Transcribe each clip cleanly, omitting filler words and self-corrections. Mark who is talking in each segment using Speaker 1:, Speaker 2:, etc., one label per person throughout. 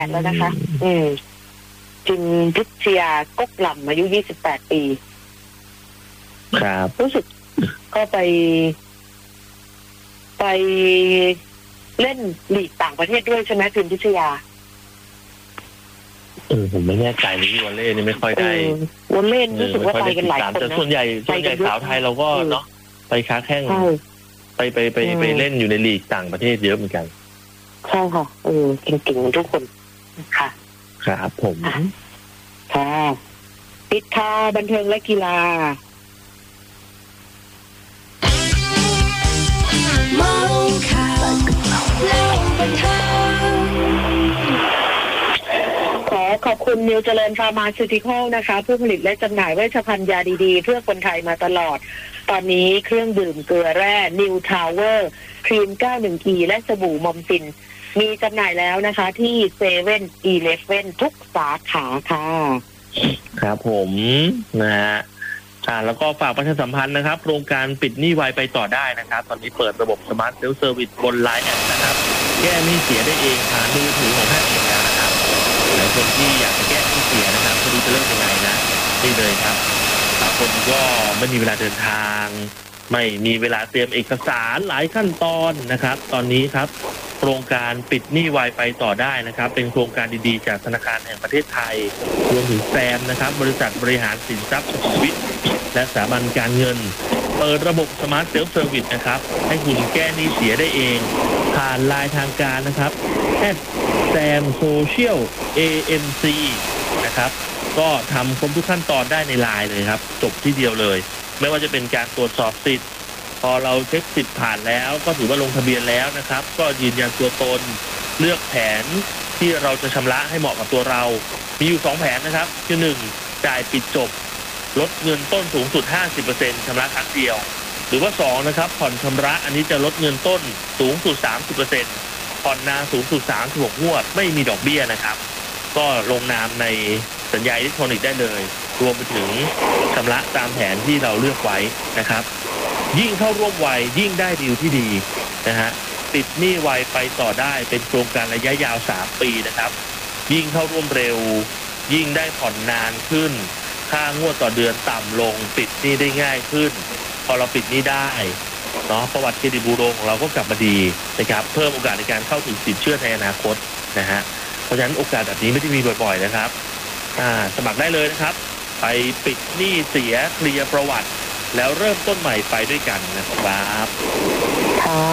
Speaker 1: แล้วนะคะจินพิชยากกลำอายุ28 ปี
Speaker 2: ครับ
Speaker 1: รู้สึกก็ไปเล่นลีกต่างประเทศด้วยใช่ไหมจินพิชยา
Speaker 2: ผมไม่แน่ใจเลยที่วอลเล่นี่ไม่ค่อยได้
Speaker 1: วอลเล่รู้สึกว่าไปกันหลายคน
Speaker 2: แต่
Speaker 1: นะ
Speaker 2: ส่วนใหญ่สาวไทยเราก็เนาะไปค้าแข้งไปเล่นอยู่ในลีกต่างประเทศเยอะเหมือนกัน
Speaker 1: ใช่ค่ะเก่งๆทุกคนค่ะ
Speaker 2: ครับผม
Speaker 1: ค่ะปิดท้ายบันเทิงและกีฬาขอบคุณนิวเจริญฟาร์มาซูติคอลนะคะผู้ผลิตและจำหน่ายเวชภัณฑ์ยาดีๆเพื่อคนไทยมาตลอดตอนนี้เครื่องดื่มเกลือแร่นิวทาวเวอร์ครีม 91E และสบู่มอมซินมีจำหน่ายแล้วนะคะที่เซเว่นอีเลฟเว่นทุกสาขาค่ะ
Speaker 2: ครับผมนะฮะแล้วก็ฝากประชาสัมพันธ์นะครับโครงการปิดหนี้ไวไปต่อได้นะครับตอนนี้เปิดระบบสมาร์ทเซลฟ์เซอร์วิสบนไลน์แอดนะครับแก้หนี้เสียได้เองผ่านมือถือของท่านเองแล้วนะครับหลายคนที่อยากจะแก้หนี้เสียนะครับไม่รู้จะเริ่มยังไงนะนี่เลยครับบางคนก็ไม่มีเวลาเดินทางไม่มีเวลาเตรียมเอกสารหลายขั้นตอนนะครับตอนนี้ครับโครงการปิดหนี้ไวไปต่อได้นะครับเป็นโครงการดีๆจากธนาคารแห่งประเทศไทยรวมถึงแซมนะครับบริษัทบริหารสินทรัพย์สุขุมวิทและสถาบันการเงินเปิดระบบสมาร์ทเซลฟ์เซอร์วิสนะครับให้คุณแก้หนี้เสียได้เองผ่านไลน์ทางการนะครับ@samsocial.amc นะครับก็ทำครบทุกขั้นตอนได้ในไลน์เลยครับจบที่เดียวเลยไม่ว่าจะเป็นการตรวจสอบสิทธิ์พอเราเช็คสิทธิ์ผ่านแล้วก็ถือว่าลงทะเบียนแล้วนะครับก็ยืนยันตัวตนเลือกแผนที่เราจะชำระให้เหมาะกับตัวเรามีอยู่2แผนนะครับคือ1จ่ายปิดจบลดเงินต้นสูงสุด 50% ชำระครั้งเดียวหรือว่า2นะครับผ่อนชำระอันนี้จะลดเงินต้นสูงสุด 30%ผ่อนนานสูงสุด36 งวดไม่มีดอกเบี้ยนะครับก็ลงนามในสัญญาอิเล็กทรอนิกส์ได้เลยรวมไปถึงชำระตามแผนที่เราเลือกไว้นะครับยิ่งเข้าร่วมไวยิ่งได้ดีลที่ดีนะฮะปิดหนี้ไวไปต่อได้เป็นโครงการระยะยาว3 ปีนะครับยิ่งเข้าร่วมเร็วยิ่งได้ผ่อนนานขึ้นค่างวดต่อเดือนต่ำลงปิดหนี้ได้ง่ายขึ้นพอเราปิดหนี้ได้เนาะประวัติเครดิตบูโรของเราก็กลับมาดีนะครับเพิ่มโอกาสในการเข้าถึงสินเชื่อในอนาคตนะฮะเพราะฉะนั้นโอกาสแบบนี้ไม่ได้มีบ่อยๆนะครับสมัครได้เลยนะครับไปปิดหนี้เสียเคลียร์ประวัติแล้วเริ่มต้นใหม่ไปด้วยกันนะครับ
Speaker 1: ค่ะ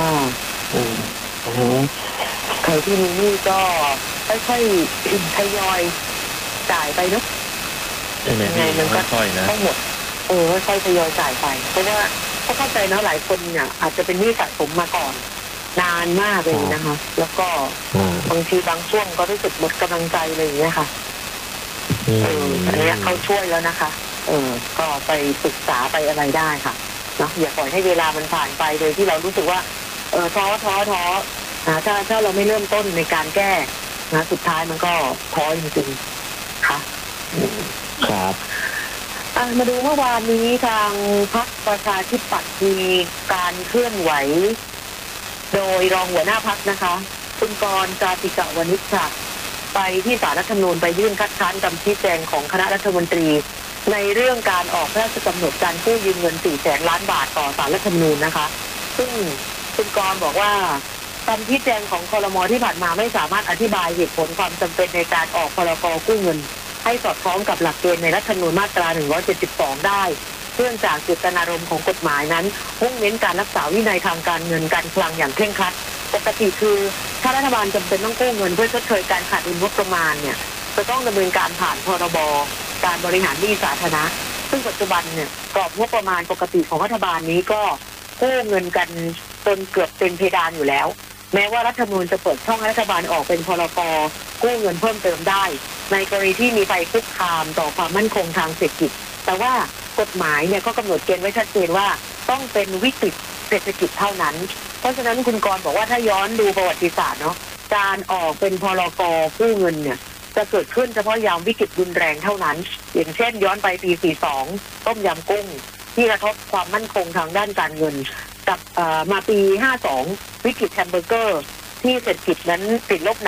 Speaker 1: ใครที่มีหนี้ก็ค่อยๆทยอยจ่ายไปเนาะ
Speaker 2: ยังไงมันก็ค่อยนะ
Speaker 1: ต้องหมดค่อยๆทยอยจ่ายไปเพราะว่าเข้าใจนะหลายคนเนี่ยอาจจะเป็นหนี้สะสมมาก่อนนานมากเลยนะคะแล้วก็บางทีบางช่วงก็รู้สึกหมดกำลังใจเลยอย่างเงี้ยค่ะอันนี้เขาช่วยแล้วนะคะก็ไปปรึกษาไปอะไรได้ค่ะเนาะอย่าปล่อยให้เวลามันผ่านไปโดยที่เรารู้สึกว่าท้อถ้าเราไม่เริ่มต้นในการแก้นะสุดท้ายมันก็ท้อจริงๆค่ะ
Speaker 2: ครับ
Speaker 1: มาดูเมื่อวานนี้ทางพรรคประชาธิปัตย์มีการเคลื่อนไหวโดยรองหัวหน้าพรรคนะคะคุณกรณ์ จาติกวณิชค่ะไปที่ศาลรัฐธรรมนูญไปยื่นคัดค้านคำชี้แจงของคณะรัฐมนตรีในเรื่องการออกพระราชกำหนดการกู้ยืมเงิน 400,000 ล้านบาทต่อศาลรัฐธรรมนูญนะคะซึ่งคุณกรณ์บอกว่าคำชี้แจงของครม.ที่ผ่านมาไม่สามารถอธิบายเหตุผลความจำเป็นในการออกพรก.กู้เงินให้สอดคล้องกับหลักเกณฑ์ในรัฐธรรมนูญมาตรา 172 ได้เนื่องจากเจตนารมณ์ของกฎหมายนั้นมุ่งเน้นการรักษาวินัยทางการเงินการคลังอย่างเคร่งครัดปกติคือถ้ารัฐบาลจำเป็นต้องกู้เงินเพื่อชดเชยการขาดดุลงบประมาณเนี่ยจะต้องดำเนินการผ่านพรบการบริหารหนี้สาธารณะซึ่งปัจจุบันเนี่ยกรอบงบประมาณปกติของรัฐบาลนี้ก็กู้เงินกันจนเกือบเต็มเพดานอยู่แล้วแม้ว่ารัฐธรรมนูญจะเปิดช่องให้รัฐบาลออกเป็นพรกกู้เงินเพิ่มเติมได้ในกรณีที่มีภัยคุกคามต่อความมั่นคงทางเศรษฐกิจแต่ว่ากฎหมายเนี่ยก็กำหนดเกณฑ์ไว้ชัดเจนว่าต้องเป็นวิกฤตเศรษฐกิจเท่านั้นเพราะฉะนั้นคุณกรณ์บอกว่าถ้าย้อนดูประวัติศาสตร์เนาะการออกเป็นพรกกู้เงินเนี่ยจะเกิดขึ้นเฉพาะยามวิกฤตรุนแรงเท่านั้นอย่างเช่นย้อนไปปี 42 ต้มยำกุ้งที่กระทบความมั่นคงทางด้านการเงินกับมาปี 52 วิกฤตแฮมเบอร์เกอร์ที่เศรษฐกิจนั้นติดลบหนัก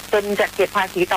Speaker 1: เป็นจัดเก็บภาษีต่อ